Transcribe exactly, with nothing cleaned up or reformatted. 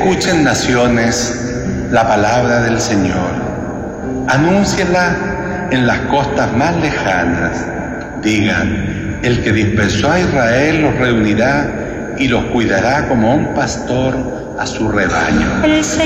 escuchen naciones la palabra del Señor. Anúnciela en las costas más lejanas. Digan, el que dispersó a Israel los reunirá y los cuidará como un pastor a su rebaño. El Señor